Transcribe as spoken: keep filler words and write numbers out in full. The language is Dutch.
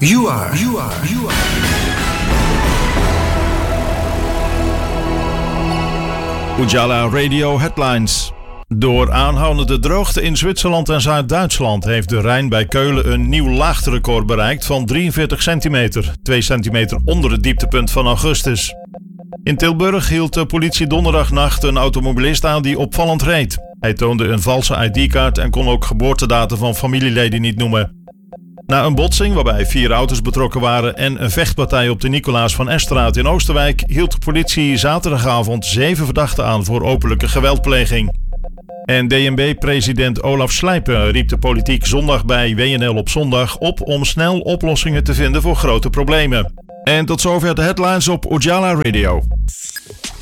You are, you are, you are. Ujala Radio Headlines. Door aanhoudende droogte in Zwitserland en Zuid-Duitsland heeft de Rijn bij Keulen een nieuw laagterecord bereikt van drieënveertig centimeter, twee centimeter onder het dieptepunt van augustus. In Tilburg hield de politie donderdagnacht een automobilist aan die opvallend reed. Hij toonde een valse I D-kaart en kon ook geboortedata van familieleden niet noemen. Na een botsing waarbij vier auto's betrokken waren en een vechtpartij op de Nicolaas van Estraat in Oosterwijk hield de politie zaterdagavond zeven verdachten aan voor openlijke geweldpleging. En D N B-president Olaf Slijpen riep de politiek zondag bij W N L op zondag op om snel oplossingen te vinden voor grote problemen. En tot zover de headlines op Ujala Radio.